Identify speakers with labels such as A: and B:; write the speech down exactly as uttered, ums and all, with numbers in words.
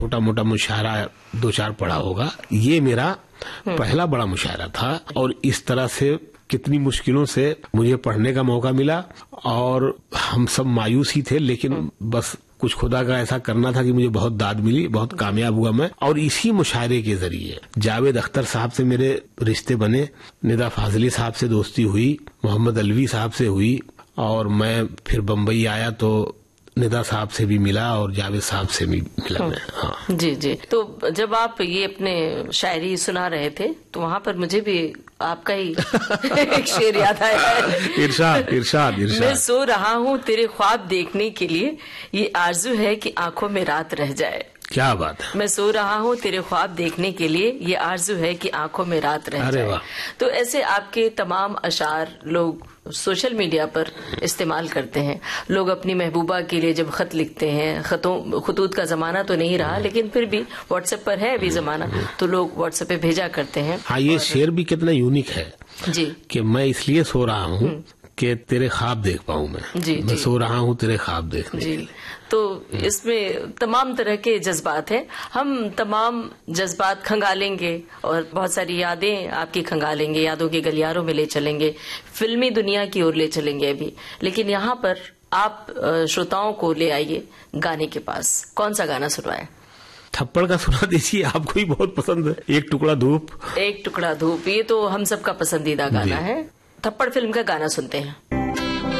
A: छोटा मोटा मुशायरा दो चार पढ़ा होगा। ये मेरा पहला बड़ा मुशायरा था और इस तरह से कितनी मुश्किलों से मुझे पढ़ने का मौका मिला और हम सब मायूस ही थे, लेकिन बस कुछ खुदा का ऐसा करना था कि मुझे बहुत दाद मिली, बहुत कामयाब हुआ मैं। और इसी मुशायरे के जरिए जावेद अख्तर साहब से मेरे रिश्ते बने, निदा फाजली साहब से दोस्ती हुई, मोहम्मद अलवी साहब से हुई और मैं फिर बम्बई आया तो निदा साहब से भी मिला और जावेद साहब से भी मिला मैं। हाँ
B: जी जी। तो जब आप ये अपने शायरी सुना रहे थे तो वहाँ पर मुझे भी आपका ही एक शेर याद आया।
A: इरशाद इरशाद इरशाद।
B: मैं सो रहा हूँ तेरे ख्वाब देखने के लिए, ये आरजू है कि आंखों में रात रह जाए।
A: क्या बात है।
B: मैं सो रहा हूँ तेरे ख्वाब देखने के लिए, ये आरजू है कि आंखों में रात रह
A: अरे
B: जाए।
A: वाह।
B: तो ऐसे आपके तमाम अशार लोग सोशल मीडिया पर इस्तेमाल करते हैं। लोग अपनी महबूबा के लिए जब खत लिखते हैं, खतों खतूत का जमाना तो नहीं रहा लेकिन फिर भी व्हाट्सएप पर है अभी जमाना, तो लोग व्हाट्सएप पे भेजा करते हैं।
A: हाँ, ये शेर भी कितना यूनिक है
B: जी
A: कि मैं इसलिए सो रहा हूँ कि तेरे ख्वाब देख पाऊँ मैं।
B: जी
A: मैं
B: जी
A: सो रहा हूँ तेरे ख्वाब देखने के
B: जी।
A: लिए।
B: तो इसमें तमाम तरह के जज्बात हैं, हम तमाम जज्बात खंगालेंगे और बहुत सारी यादें आपकी खंगालेंगे, यादों के गलियारों में ले चलेंगे, फिल्मी दुनिया की ओर ले चलेंगे अभी। लेकिन यहाँ पर आप श्रोताओं को ले आइए गाने के पास। कौन सा गाना सुनवाएं?
A: थप्पड़ का सुना दीजिए, आपको ही बहुत पसंद है। एक टुकड़ा धूप।
B: एक टुकड़ा धूप, ये तो हम सबका पसंदीदा गाना है। थप्पड़ फिल्म का गाना सुनते हैं।